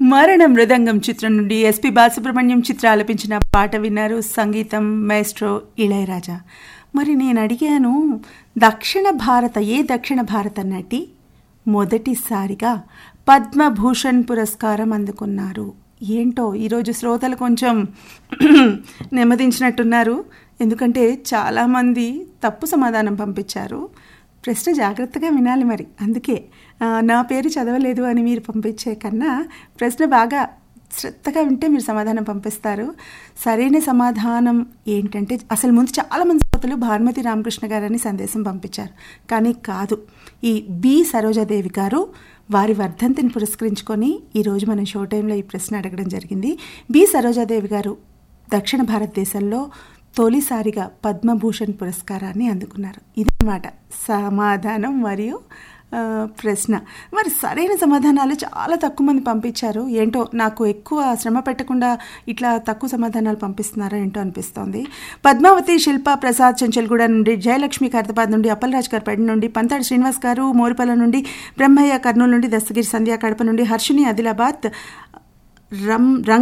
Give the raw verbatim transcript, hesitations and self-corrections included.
మరణ మృదంగం చిత్రం నుండి ఎస్పి బాలసుబ్రహ్మణ్యం చిత్ర ఆలపించిన పాట విన్నారు. సంగీతం మాస్ట్రో ఇళయరాజా. మరి నేను అడిగాను, దక్షిణ భారత ఏ దక్షిణ భారత నటి మొదటిసారిగా పద్మభూషణ్ పురస్కారం అందుకున్నారు? ఏంటో ఈరోజు శ్రోతలు కొంచెం నెమ్మదించినట్టున్నారు, ఎందుకంటే చాలామంది తప్పు సమాధానం పంపించారు. ప్రశ్న జాగ్రత్తగా వినాలి మరి. అందుకే నా పేరు చదవలేదు అని మీరు పంపించే కన్నా ప్రశ్న బాగా శ్రద్ధగా వింటే మీరు సమాధానం పంపిస్తారు. సరైన సమాధానం ఏంటంటే, అసలు ముందు చాలామంది శ్రోతలు భానుమతి రామకృష్ణ గారని సందేశం పంపించారు, కానీ కాదు. ఈ బి సరోజాదేవి గారు వారి వర్ధంతిని పురస్కరించుకొని ఈరోజు మనం షో టైంలో ఈ ప్రశ్న అడగడం జరిగింది. బి సరోజాదేవి గారు దక్షిణ భారతదేశంలో తొలిసారిగా పద్మభూషణ్ పురస్కారాన్ని అందుకున్నారు. ఇదన్నమాట సమాధానం మరియు ప్రశ్న. మరి సరైన సమాధానాలు చాలా తక్కువ మంది పంపించారు. ఏంటో నాకు ఎక్కువ శ్రమ పెట్టకుండా ఇట్లా తక్కువ సమాధానాలు పంపిస్తున్నారా ఏంటో అనిపిస్తోంది. పద్మావతి శిల్ప ప్రసాద్ చెంచల్గూడ నుండి, జయలక్ష్మి ఖైరతాబాద్ నుండి, అప్పలరాజ్ గారు పెడ నుండి, పంతాడి శ్రీనివాస్ గారు మోరిపల్ల నుండి, బ్రహ్మయ్య కర్నూలు నుండి, దస్తగిరి సంధ్యా కడప నుండి, హర్షిని ఆదిలాబాద్, రం రంగ